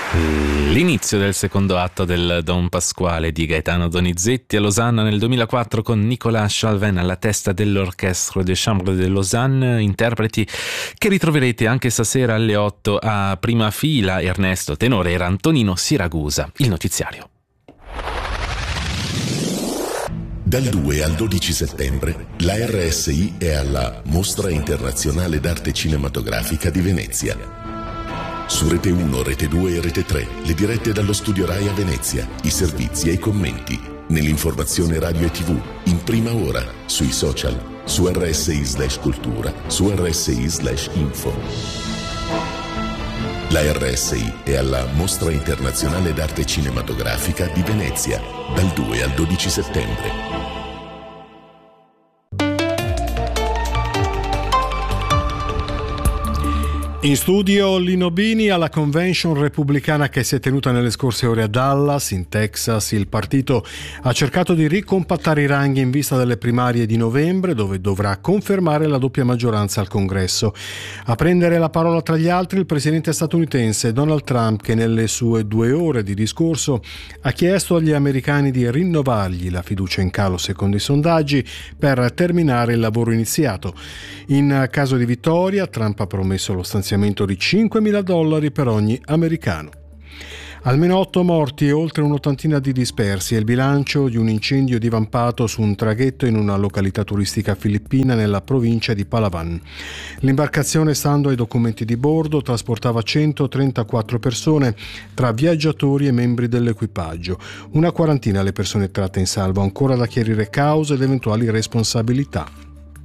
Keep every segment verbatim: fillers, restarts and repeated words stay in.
L'inizio del secondo atto del Don Pasquale di Gaetano Donizetti a Losanna nel duemilaquattro, con Nicolas Chauvin alla testa dell'Orchestre de Chambre de Lausanne, interpreti che ritroverete anche stasera alle otto a Prima Fila. Ernesto tenore era Antonino Siragusa. Il notiziario. Dal due al dodici settembre la R S I è alla Mostra Internazionale d'Arte Cinematografica di Venezia. Su Rete uno, Rete due e Rete tre, le dirette dallo studio Rai a Venezia, i servizi e i commenti, nell'informazione radio e tv, in prima ora, sui social, su R S I slash cultura, su R S I slash info. La R S I è alla Mostra Internazionale d'Arte Cinematografica di Venezia, dal due al dodici settembre. In studio Lino Bini. Alla convention repubblicana che si è tenuta nelle scorse ore a Dallas, in Texas, il partito ha cercato di ricompattare i ranghi in vista delle primarie di novembre, dove dovrà confermare la doppia maggioranza al Congresso. A prendere la parola tra gli altri il presidente statunitense Donald Trump, che nelle sue due ore di discorso ha chiesto agli americani di rinnovargli la fiducia in calo secondo i sondaggi per terminare il lavoro iniziato. In caso di vittoria, Trump ha promesso lo stanziamento di cinquemila dollari per ogni americano. Almeno otto morti e oltre un'ottantina di dispersi è il bilancio di un incendio divampato su un traghetto in una località turistica filippina nella provincia di Palawan. L'imbarcazione, stando ai documenti di bordo, trasportava centotrentaquattro persone tra viaggiatori e membri dell'equipaggio. Una quarantina le persone tratte in salvo, ancora da chiarire cause ed eventuali responsabilità.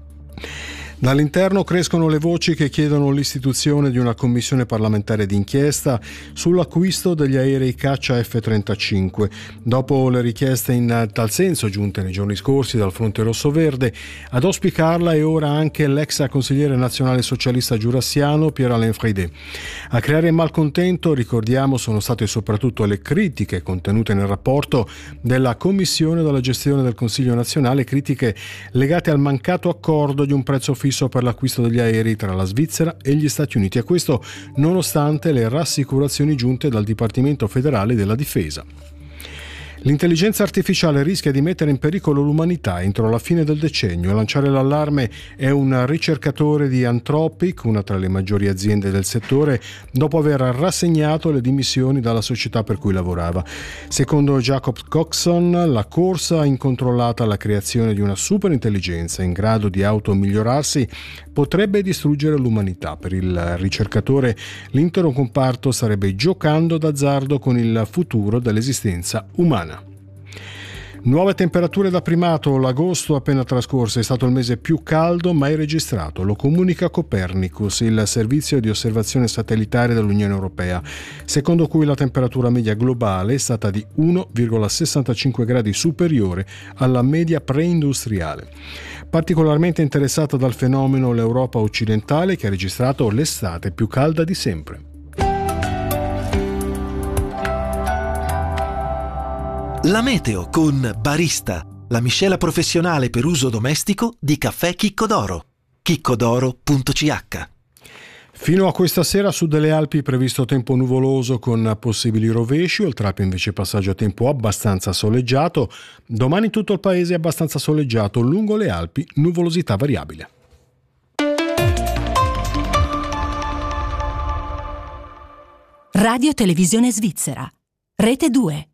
Dall'interno crescono le voci che chiedono l'istituzione di una commissione parlamentare d'inchiesta sull'acquisto degli aerei caccia F trentacinque. Dopo le richieste in tal senso giunte nei giorni scorsi dal Fronte Rosso Verde, ad auspicarla è ora anche l'ex consigliere nazionale socialista giurassiano Pierre-Alain Freidet. A creare malcontento, ricordiamo, sono state soprattutto le critiche contenute nel rapporto della Commissione della gestione del Consiglio nazionale, critiche legate al mancato accordo di un prezzo fisso per l'acquisto degli aerei tra la Svizzera e gli Stati Uniti, e questo nonostante le rassicurazioni giunte dal Dipartimento federale della Difesa. L'intelligenza artificiale rischia di mettere in pericolo l'umanità entro la fine del decennio. A lanciare l'allarme è un ricercatore di Anthropic, una tra le maggiori aziende del settore, dopo aver rassegnato le dimissioni dalla società per cui lavorava. Secondo Jacob Coxon, la corsa incontrollata alla creazione di una superintelligenza in grado di automigliorarsi potrebbe distruggere l'umanità. Per il ricercatore, l'intero comparto starebbe giocando d'azzardo con il futuro dell'esistenza umana. Nuove temperature da primato. L'agosto appena trascorso è stato il mese più caldo mai registrato, lo comunica Copernicus, il servizio di osservazione satellitare dell'Unione Europea, secondo cui la temperatura media globale è stata di uno virgola sessantacinque gradi superiore alla media preindustriale. Particolarmente interessata dal fenomeno l'Europa occidentale, che ha registrato l'estate più calda di sempre. La meteo con Barista, la miscela professionale per uso domestico di caffè Chicco d'Oro. chiccodoro punto c h. Fino a questa sera su delle Alpi previsto tempo nuvoloso con possibili rovesci, oltre Alpi invece passaggio a tempo abbastanza soleggiato. Domani tutto il paese è abbastanza soleggiato, lungo le Alpi nuvolosità variabile. Radio Televisione Svizzera, Rete due.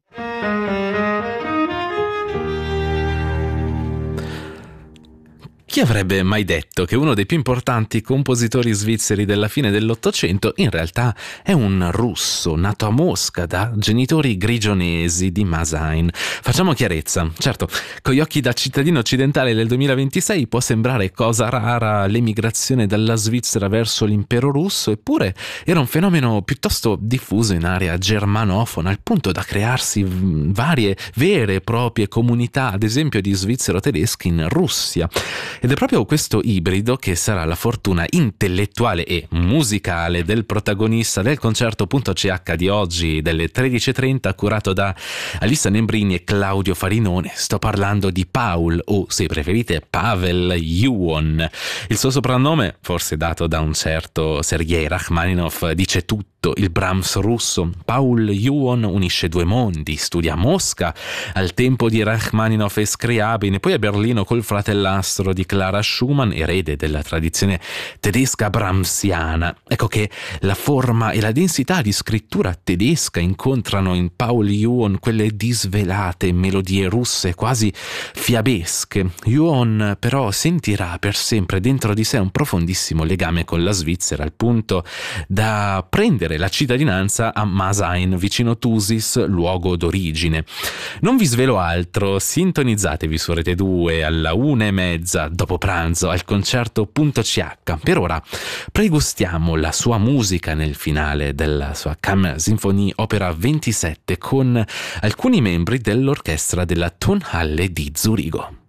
Chi avrebbe mai detto che uno dei più importanti compositori svizzeri della fine dell'Ottocento in realtà è un russo nato a Mosca da genitori grigionesi di Masain? Facciamo chiarezza. Certo, con gli occhi da cittadino occidentale del duemilaventisei può sembrare cosa rara l'emigrazione dalla Svizzera verso l'impero russo, eppure era un fenomeno piuttosto diffuso in area germanofona, al punto da crearsi varie vere e proprie comunità, ad esempio di svizzero-tedeschi in Russia. Ed è proprio questo ibrido ibrido che sarà la fortuna intellettuale e musicale del protagonista del concerto.ch di oggi delle tredici e trenta, curato da Alissa Nembrini e Claudio Farinone. Sto parlando di Paul, o se preferite Pavel Yuon. Il suo soprannome, forse dato da un certo Sergei Rachmaninov, dice tutto. Il Brahms russo. Paul Yuon unisce due mondi, studia a Mosca al tempo di Rachmaninov e Scriabin, poi a Berlino col fratellastro di Clara Schumann, erede della tradizione tedesca brahmsiana. Ecco che la forma e la densità di scrittura tedesca incontrano in Paul Yuon quelle disvelate melodie russe quasi fiabesche. Yuon però sentirà per sempre dentro di sé un profondissimo legame con la Svizzera, al punto da prendere la cittadinanza a Masain, vicino Thusis, luogo d'origine. Non vi svelo altro, sintonizzatevi su Rete due alla una e mezza dopo pranzo al concerto.ch. Per ora pregustiamo la sua musica nel finale della sua Kammersinfonie opera ventisette con alcuni membri dell'orchestra della Tonhalle di Zurigo.